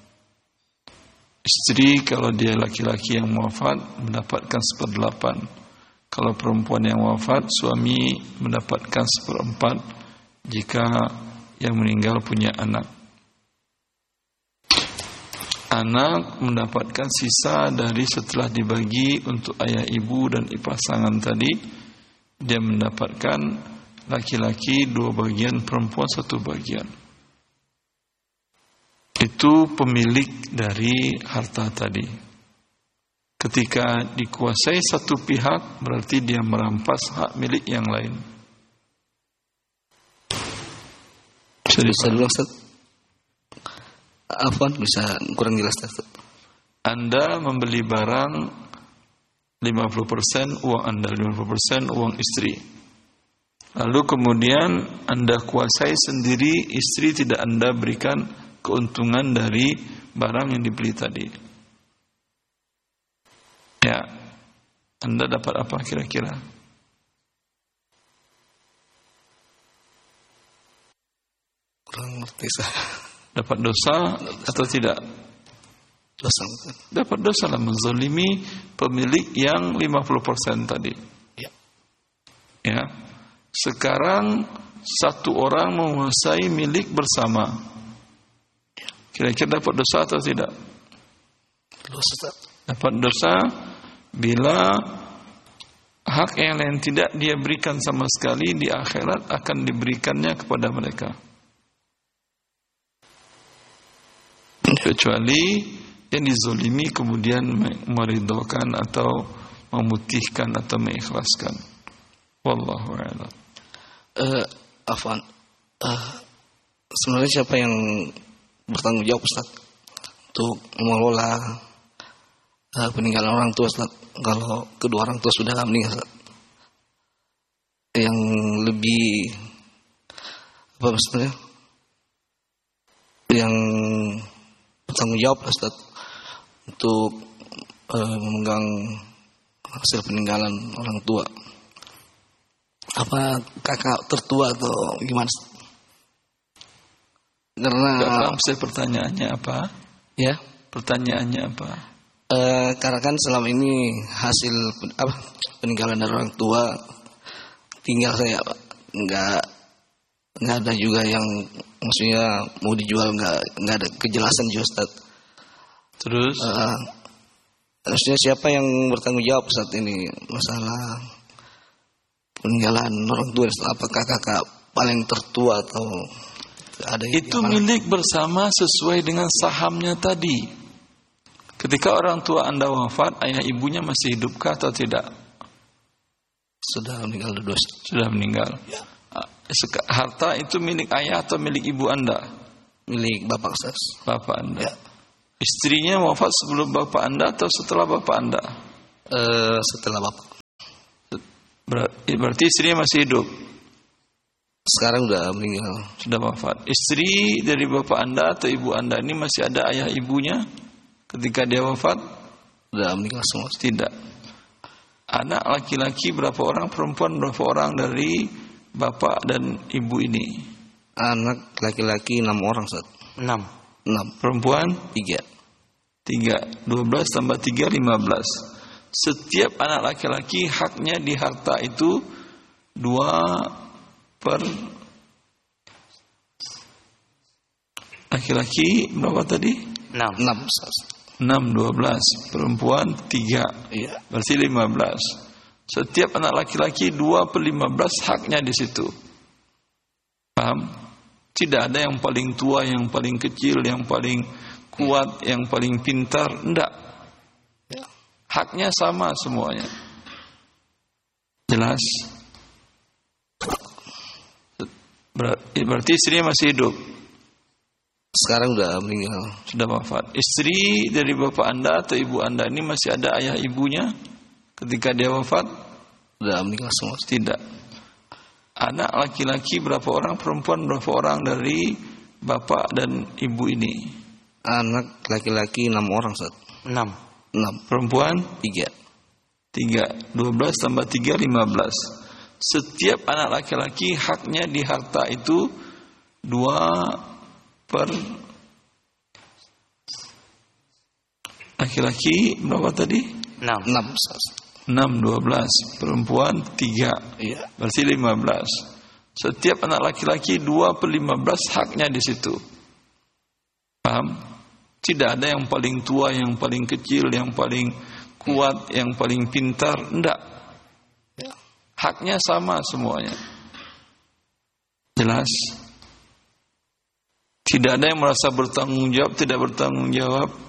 istri kalau dia laki-laki yang wafat mendapatkan 1/8. Kalau perempuan yang wafat, suami mendapatkan 1/4 jika yang meninggal punya anak. Anak mendapatkan sisa dari setelah dibagi untuk ayah ibu dan pasangan tadi, dia mendapatkan laki-laki 2 bagian, perempuan 1 bagian. Itu pemilik dari harta tadi. Ketika dikuasai satu pihak, berarti dia merampas hak milik yang lain. Bisa dulu Ustaz? Afwan, bisa kurang jelas Ustaz? Anda membeli barang 50% uang Anda, 50% uang istri. Lalu kemudian Anda kuasai sendiri, istri tidak Anda berikan keuntungan dari barang yang dibeli tadi. Ya, Anda dapat apa kira-kira? Kurang ngerti saya. Dapat dosa atau tidak? Dosa. Dapat dosa lah, menzalimi pemilik yang 50% tadi. Ya. Sekarang satu orang menguasai milik bersama. Kira-kira dapat dosa atau tidak? Dosa. Dapat dosa bila hak yang lain tidak dia berikan sama sekali, di akhirat akan diberikannya kepada mereka. Kecuali yang dizalimi kemudian meridhokan atau memutihkan atau mengikhlaskan. Wallahu a'lam. Afwan, sebenarnya siapa yang bertanggung jawab Ustaz untuk mengelola peninggalan orang tua Ustaz, kalau kedua orang tua sudah meninggal Ustaz? Yang lebih apa maksudnya, yang bertanggung jawab Ustaz untuk memegang hasil peninggalan orang tua, apa kakak tertua atau gimana? Karena saya pertanyaannya apa? Ya, pertanyaannya apa? Karena kan selama ini hasil peninggalan dari orang tua tinggal saya, nggak ada juga yang maksudnya mau dijual, nggak ada kejelasan juga Ustaz. Terus harusnya siapa yang bertanggung jawab saat ini masalah peninggalan orang tua? Apakah kakak paling tertua atau ada itu milik bersama sesuai dengan sahamnya tadi. Ketika orang tua Anda wafat, ayah ibunya masih hidupkah atau tidak? Sudah meninggal dua. Sudah meninggal. Ya. Harta itu milik ayah atau milik ibu Anda? Milik bapak Ustaz. Bapak Anda. Ya. Istrinya wafat sebelum bapak Anda atau setelah bapak Anda? Setelah bapak. Berarti istrinya masih hidup. Sekarang udah meninggal. Sudah wafat. Istri dari bapak Anda atau ibu Anda ini masih ada ayah ibunya ketika dia wafat? Udah meninggal semua. Tidak. Anak laki-laki berapa orang, perempuan berapa orang dari bapak dan ibu ini? Anak laki-laki 6 orang, Ustaz. 6. Perempuan? 3. 12 tambah 3, 15. Setiap anak laki-laki haknya di harta itu 2 per laki-laki berapa tadi? 6. 6, 12. Perempuan 3. Iya. Berarti 15. Setiap anak laki-laki 2 per 15 haknya di situ. Paham? Tidak ada yang paling tua, yang paling kecil, yang paling kuat, yang paling pintar. Enggak. Haknya sama semuanya. Jelas? Berarti istrinya masih hidup. Sekarang udah meninggal. Sudah wafat. Istri dari bapak Anda atau ibu Anda ini masih ada ayah ibunya ketika dia wafat? Udah meninggal semua. Tidak. Anak laki-laki berapa orang, perempuan berapa orang dari bapak dan ibu ini? Anak laki-laki 6 orang, Ustaz. 6. Perempuan? 3. 12 tambah 3, 15. Setiap anak laki-laki haknya di harta itu 2 per laki-laki berapa tadi? 6. 6, 12. Perempuan 3. Iya. Berarti 15. Setiap anak laki-laki 2 per 15 haknya di situ. Paham? Tidak ada yang paling tua, yang paling kecil, yang paling kuat, yang paling pintar. Enggak. Haknya sama semuanya. Jelas? Tidak ada yang merasa bertanggung jawab, tidak bertanggung jawab.